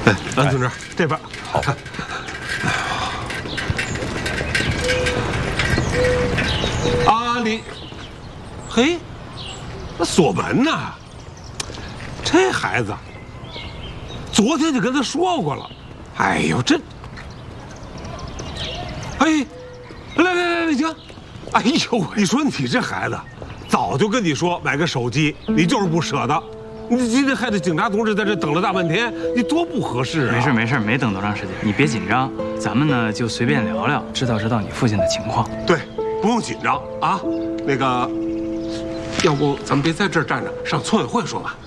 哎，安同志，这边。好。啊，你，嘿，那锁门呢？这孩子，昨天就跟他说过了。哎呦，这，哎，来，李晴，哎呦，你说你这孩子，早就跟你说买个手机，你就是不舍得。你今天害得警察同志在这等了大半天，你多不合适啊！ 没事，没等多长时间，你别紧张，咱们呢就随便聊聊，知道你父亲的情况。 对，不用紧张啊。那个，要不咱们别在这儿站着，上村委会说吧。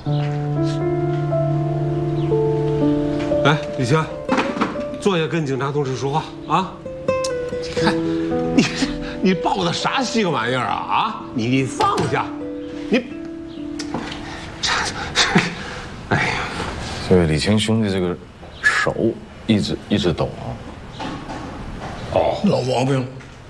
来，李晴，坐下跟警察同志说话啊。你看，你抱的啥稀个玩意儿啊？啊，你放下，你。哎呀， 这个李青兄弟这个手一直抖啊。 哦，老毛病。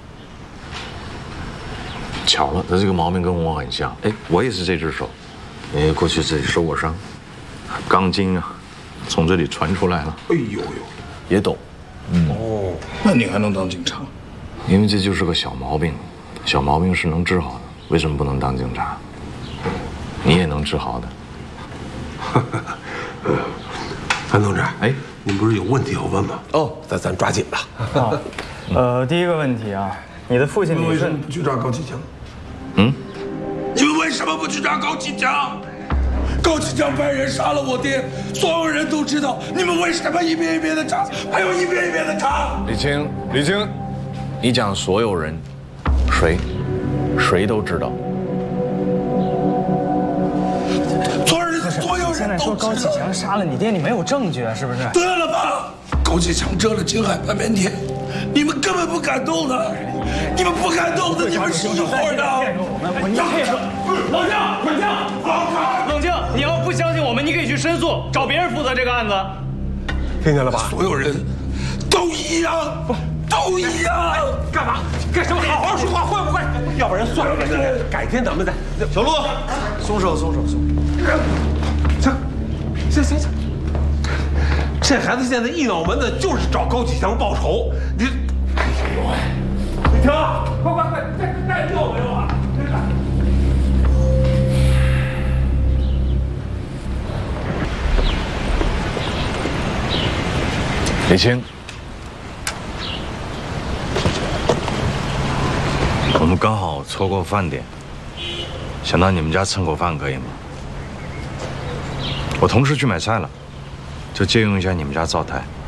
巧了，他这个毛病跟我很像。哎，我也是这只手，因为过去这里受过伤，钢筋啊，从这里传出来了。 哎呦， 也抖。 哦，那你还能当警察？ 因为这就是个小毛病，小毛病是能治好的，为什么不能当警察？你也能治好的。 韩同志，哎，您不是有问题要问吗？哦，咱抓紧了。 第一个问题啊，你的父亲为什么不去抓高启强？你们为什么不去抓高启强？高启强派人杀了我爹，所有人都知道，你们为什么一遍一遍的查，还有一遍一遍的查？ 李青，你讲所有人，谁都知道。 所有人现在说高启强杀了你爹，你没有证据，是不是？ 得了吧，高启强折了京海半边天，你们根本不敢动的，你们不敢动的，你们是一伙的。 你配合，冷静！你要不相信我们，你可以去申诉，找别人负责这个案子。 听见了吧？ 所有人都一样，都一样。 干嘛？干什么？好好说话，会不会？要不然算了，改天咱们再。 小陆，松手。 行，这孩子现在一脑门子就是找高启强报仇。你，李婷，快，带药没有啊？ 李青，我们刚好错过饭点，想到你们家蹭口饭可以吗？我同事去买菜了，就借用一下你们家灶台。